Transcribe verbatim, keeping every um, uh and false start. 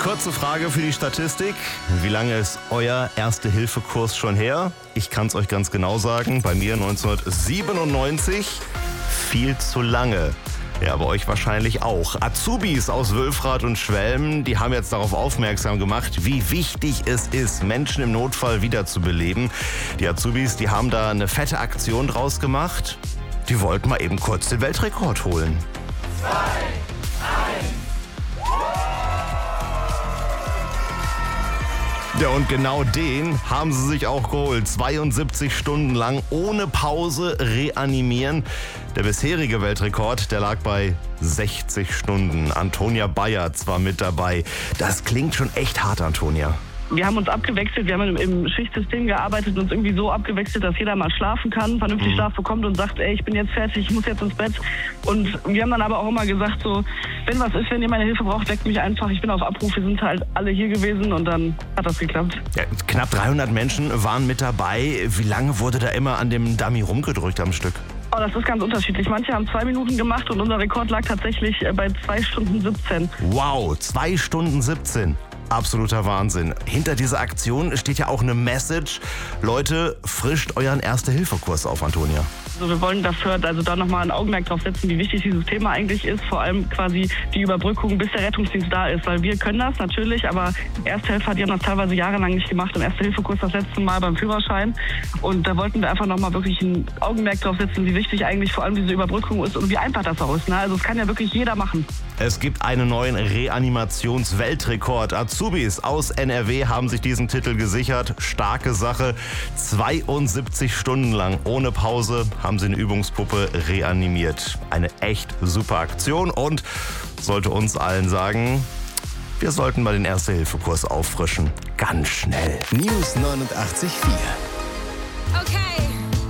Kurze Frage für die Statistik. Wie lange ist euer Erste-Hilfe-Kurs schon her? Ich kann es euch ganz genau sagen. Bei mir neunzehnhundertsiebenundneunzig. Viel zu lange. Ja, bei euch wahrscheinlich auch. Azubis aus Wülfrath und Schwelm, die haben jetzt darauf aufmerksam gemacht, wie wichtig es ist, Menschen im Notfall wiederzubeleben. Die Azubis, die haben da eine fette Aktion draus gemacht. Die wollten mal eben kurz den Weltrekord holen. Zwei, eins. Ja, und genau den haben sie sich auch geholt. zweiundsiebzig Stunden lang ohne Pause reanimieren. Der bisherige Weltrekord, der lag bei sechzig Stunden. Antonia Bayertz war mit dabei. Das klingt schon echt hart, Antonia. Wir haben uns abgewechselt, wir haben im Schichtsystem gearbeitet und uns irgendwie so abgewechselt, dass jeder mal schlafen kann, vernünftig mhm. Schlaf bekommt und sagt, ey, ich bin jetzt fertig, ich muss jetzt ins Bett. Und wir haben dann aber auch immer gesagt, so, wenn was ist, wenn ihr meine Hilfe braucht, weckt mich einfach. Ich bin auf Abruf, wir sind halt alle hier gewesen und dann hat das geklappt. Ja, knapp dreihundert Menschen waren mit dabei. Wie lange wurde da immer an dem Dummy rumgedrückt am Stück? Oh, das ist ganz unterschiedlich. Manche haben zwei Minuten gemacht und unser Rekord lag tatsächlich bei zwei Stunden siebzehn. Wow, zwei Stunden siebzehn. Absoluter Wahnsinn. Hinter dieser Aktion steht ja auch eine Message. Leute, frischt euren Erste-Hilfe-Kurs auf, Antonia. Also wir wollen dafür, also da nochmal ein Augenmerk drauf setzen, wie wichtig dieses Thema eigentlich ist. Vor allem quasi die Überbrückung, bis der Rettungsdienst da ist. Weil wir können das natürlich, aber Ersthelfer, die haben das teilweise jahrelang nicht gemacht. Im Erste-Hilfe-Kurs das letzte Mal beim Führerschein. Und da wollten wir einfach nochmal wirklich ein Augenmerk drauf setzen, wie wichtig eigentlich vor allem diese Überbrückung ist und wie einfach das auch ist. Ne? Also es kann ja wirklich jeder machen. Es gibt einen neuen Reanimations-Weltrekord. Azubis aus N R W haben sich diesen Titel gesichert. Starke Sache. zweiundsiebzig Stunden lang ohne Pause haben sie eine Übungspuppe reanimiert. Eine echt super Aktion und sollte uns allen sagen, wir sollten mal den Erste-Hilfe-Kurs auffrischen. Ganz schnell. News neunundachtzig Komma vier. Okay.